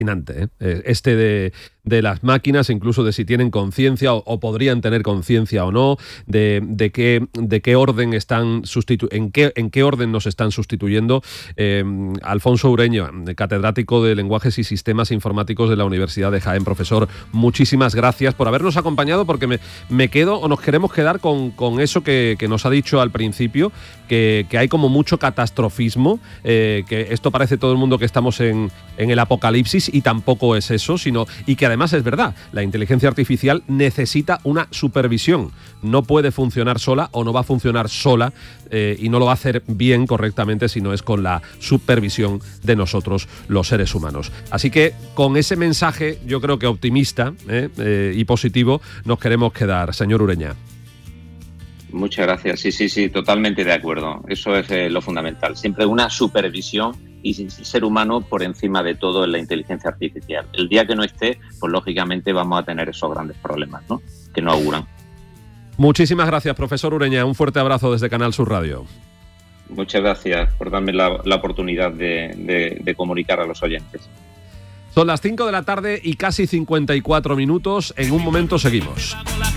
fascinante, de las máquinas, incluso de si tienen conciencia o podrían tener conciencia o no, de qué orden están en qué orden nos están sustituyendo. Alfonso Ureña, catedrático de Lenguajes y Sistemas Informáticos de la Universidad de Jaén. Profesor, muchísimas gracias por habernos acompañado, porque me quedo, o nos queremos quedar con eso que nos ha dicho al principio, que hay como mucho catastrofismo, que esto parece todo el mundo que estamos en el apocalipsis, y tampoco es eso, y que además es verdad, la inteligencia artificial necesita una supervisión, no puede funcionar sola o no va a funcionar sola, y no lo va a hacer bien, correctamente, si no es con la supervisión de nosotros, los seres humanos. Así que con ese mensaje, yo creo que optimista y positivo, nos queremos quedar, señor Ureña. Muchas gracias. Sí, totalmente de acuerdo. Eso es lo fundamental. Siempre una supervisión y ser humano por encima de todo en la inteligencia artificial. El día que no esté, pues lógicamente vamos a tener esos grandes problemas, ¿no?, que no auguran. Muchísimas gracias, profesor Ureña. Un fuerte abrazo desde Canal Sur Radio. Muchas gracias por darme la oportunidad de comunicar a los oyentes. Son las 5 de la tarde y casi 54 minutos. En un momento seguimos.